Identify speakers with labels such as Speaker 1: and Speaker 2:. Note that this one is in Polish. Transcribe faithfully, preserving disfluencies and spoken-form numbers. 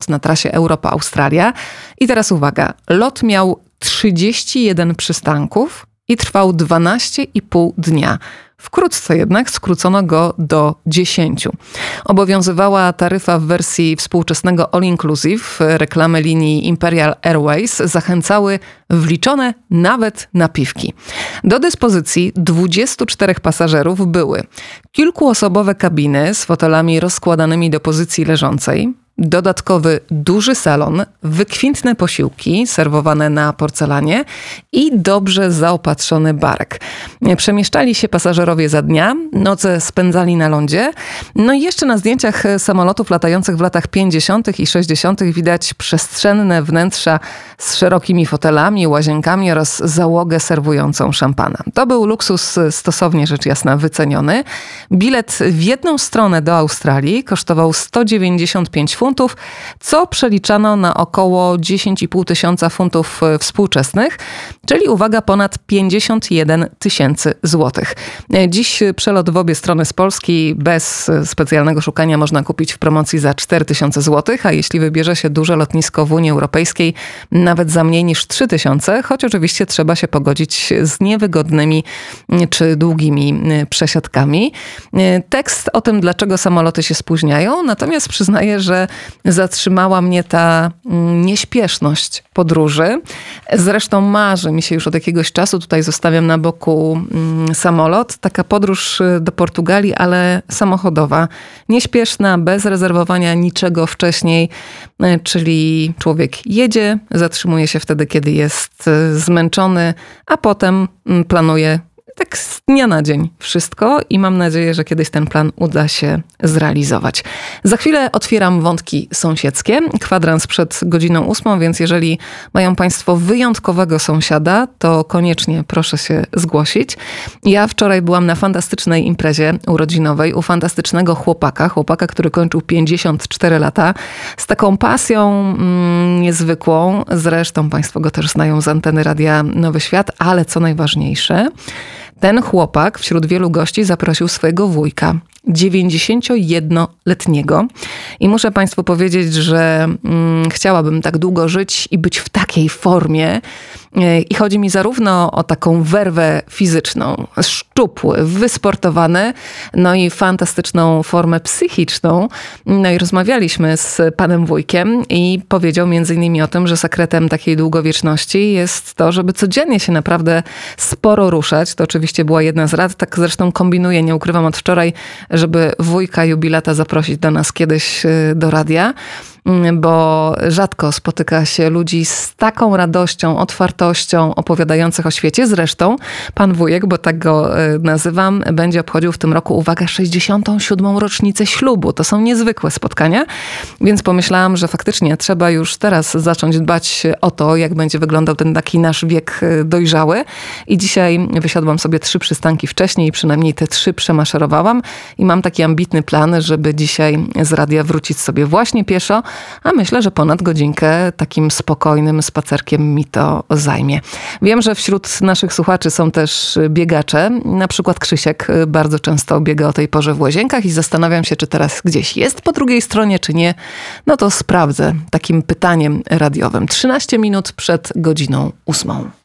Speaker 1: na trasie Europa-Australia. I teraz uwaga, lot miał trzydzieści jeden przystanków i trwał dwanaście i pół dnia. Wkrótce jednak skrócono go do dziesięciu. Obowiązywała taryfa w wersji współczesnego All Inclusive. Reklamy linii Imperial Airways zachęcały wliczone nawet napiwki. Do dyspozycji dwudziestu czterech pasażerów były kilkuosobowe kabiny z fotelami rozkładanymi do pozycji leżącej, dodatkowy duży salon, wykwintne posiłki serwowane na porcelanie i dobrze zaopatrzony barek. Przemieszczali się pasażerowie za dnia, noce spędzali na lądzie. No i jeszcze na zdjęciach samolotów latających w latach pięćdziesiątych i sześćdziesiątych widać przestrzenne wnętrza z szerokimi fotelami, łazienkami oraz załogę serwującą szampana. To był luksus stosownie rzecz jasna wyceniony. Bilet w jedną stronę do Australii kosztował sto dziewięćdziesiąt pięć funtów, co przeliczano na około dziesięć i pół tysiąca funtów współczesnych, czyli uwaga, ponad pięćdziesiąt jeden tysięcy złotych. Dziś przelot w obie strony z Polski bez specjalnego szukania można kupić w promocji za cztery tysiące złotych, a jeśli wybierze się duże lotnisko w Unii Europejskiej, nawet za mniej niż trzy tysiące, choć oczywiście trzeba się pogodzić z niewygodnymi czy długimi przesiadkami. Tekst o tym, dlaczego samoloty się spóźniają, natomiast przyznaję, że zatrzymała mnie ta nieśpieszność podróży. Zresztą marzy mi się już od jakiegoś czasu, tutaj zostawiam na boku samolot, taka podróż do Portugalii, ale samochodowa. Nieśpieszna, bez rezerwowania niczego wcześniej, czyli człowiek jedzie, zatrzymuje się wtedy, kiedy jest zmęczony, a potem planuje tak z dnia na dzień wszystko i mam nadzieję, że kiedyś ten plan uda się zrealizować. Za chwilę otwieram wątki sąsiedzkie. Kwadrans przed godziną ósmą, więc jeżeli mają Państwo wyjątkowego sąsiada, to koniecznie proszę się zgłosić. Ja wczoraj byłam na fantastycznej imprezie urodzinowej u fantastycznego chłopaka, chłopaka, który kończył pięćdziesiąt cztery lata, z taką pasją mm, niezwykłą. Zresztą Państwo go też znają z anteny Radia Nowy Świat, ale co najważniejsze, ten chłopak wśród wielu gości zaprosił swojego wujka, dziewięćdziesięciojednoletniego. I muszę Państwu powiedzieć, że mm, chciałabym tak długo żyć i być w takiej formie. I chodzi mi zarówno o taką werwę fizyczną, szczupły, wysportowany, no i fantastyczną formę psychiczną. No i rozmawialiśmy z panem wujkiem i powiedział między innymi o tym, że sekretem takiej długowieczności jest to, żeby codziennie się naprawdę sporo ruszać. To oczywiście była jedna z rad, tak zresztą kombinuję, nie ukrywam od wczoraj, żeby wujka jubilata zaprosić do nas kiedyś do radia, bo rzadko spotyka się ludzi z taką radością, otwartością opowiadających o świecie. Zresztą pan wujek, bo tak go nazywam, będzie obchodził w tym roku, uwaga, sześćdziesiątą siódmą rocznicę ślubu. To są niezwykłe spotkania, więc pomyślałam, że faktycznie trzeba już teraz zacząć dbać o to, jak będzie wyglądał ten taki nasz wiek dojrzały. I dzisiaj wysiadłam sobie trzy przystanki wcześniej i przynajmniej te trzy przemaszerowałam i mam taki ambitny plan, żeby dzisiaj z radia wrócić sobie właśnie pieszo, a myślę, że ponad godzinkę takim spokojnym spacerkiem mi to zajmie. Wiem, że wśród naszych słuchaczy są też biegacze. Na przykład Krzysiek bardzo często biega o tej porze w Łazienkach i zastanawiam się, czy teraz gdzieś jest po drugiej stronie, czy nie. No to sprawdzę takim pytaniem radiowym. trzynaście minut przed godziną ósmą.